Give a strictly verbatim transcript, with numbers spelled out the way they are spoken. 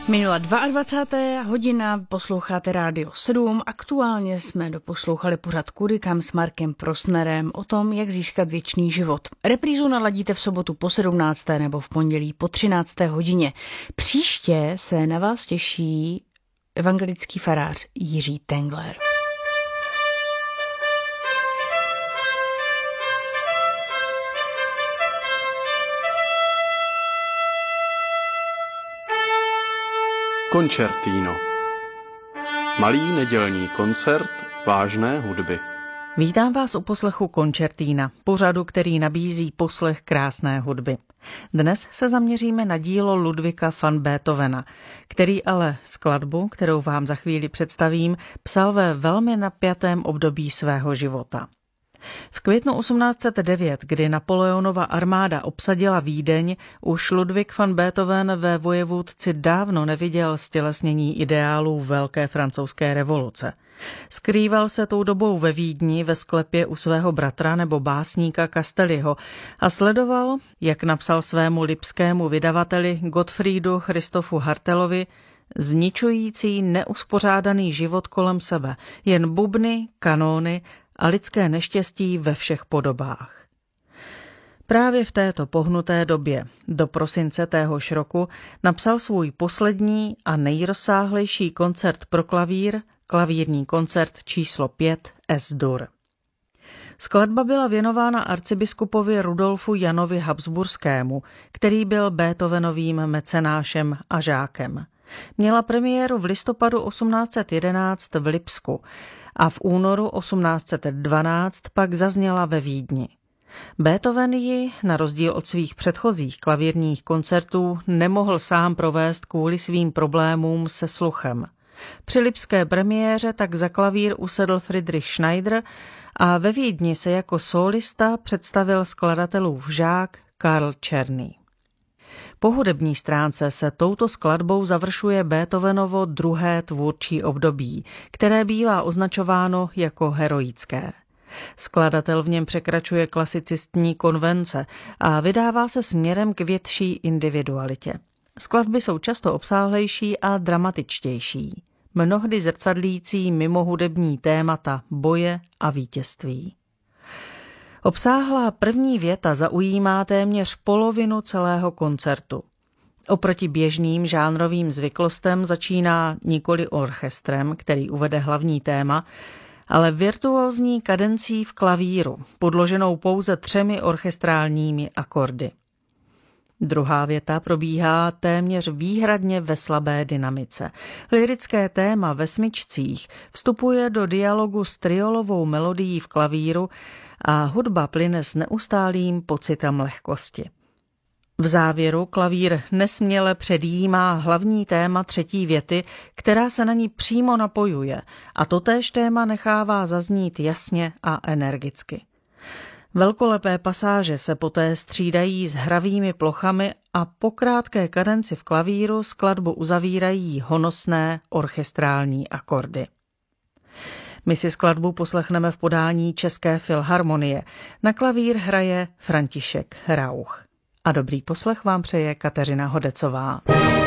Minula dvacátá druhá hodina, posloucháte Rádio sedm. Aktuálně jsme doposlouchali pořad Kudy kam s Markem Prosnerem o tom, jak získat věčný život. Reprízu naladíte v sobotu po sedmnácté nebo v pondělí po třinácté hodině. Příště se na vás těší evangelický farář Jiří Tengler. Koncertino. Malý nedělní koncert vážné hudby. Vítám vás u poslechu Koncertina, pořadu, který nabízí poslech krásné hudby. Dnes se zaměříme na dílo Ludwiga van Beethovena, který ale skladbu, kterou vám za chvíli představím, psal ve velmi napjatém období svého života. V květnu osmnáct set devět, kdy Napoleonova armáda obsadila Vídeň, už Ludwig van Beethoven ve vojevůdci dávno neviděl stělesnění ideálů velké francouzské revoluce. Skrýval se tou dobou ve Vídni ve sklepě u svého bratra nebo básníka Castelliho a sledoval, jak napsal svému lipskému vydavateli Gottfriedu Christophu Hartelovi, zničující neuspořádaný život kolem sebe, jen bubny, kanóny a lidské neštěstí ve všech podobách. Právě v této pohnuté době, do prosince téhož roku, napsal svůj poslední a nejrozsáhlejší koncert pro klavír, klavírní koncert číslo pět Es-Dur. Skladba byla věnována arcibiskupovi Rudolfu Janovi Habsburskému, který byl Beethovenovým mecenášem a žákem. Měla premiéru v listopadu osmnáct set jedenáct v Lipsku a v únoru osmnáct set dvanáct pak zazněla ve Vídni. Beethoven ji, na rozdíl od svých předchozích klavírních koncertů, nemohl sám provést kvůli svým problémům se sluchem. Při lipské premiéře tak za klavír usedl Friedrich Schneider a ve Vídni se jako sólista představil skladatelův žák Karl Czerny. Po hudební stránce se touto skladbou završuje Beethovenovo druhé tvůrčí období, které bývá označováno jako heroické. Skladatel v něm překračuje klasicistní konvence a vydává se směrem k větší individualitě. Skladby jsou často obsáhlejší a dramatičtější, mnohdy zrcadlící mimohudební témata boje a vítězství. Obsáhlá první věta zaujímá téměř polovinu celého koncertu. Oproti běžným žánrovým zvyklostem začíná nikoli orchestrem, který uvede hlavní téma, ale virtuózní kadencí v klavíru, podloženou pouze třemi orchestrálními akordy. Druhá věta probíhá téměř výhradně ve slabé dynamice. Lyrické téma ve smyčcích vstupuje do dialogu s triolovou melodií v klavíru a hudba plyne s neustálým pocitem lehkosti. V závěru klavír nesměle předjímá hlavní téma třetí věty, která se na ní přímo napojuje, a totéž téma nechává zaznít jasně a energicky. Velkolepé pasáže se poté střídají s hravými plochami a po krátké kadenci v klavíru skladbu uzavírají honosné orchestrální akordy. My si skladbu poslechneme v podání České filharmonie. Na klavír hraje František Rauch. A dobrý poslech vám přeje Kateřina Hodecová.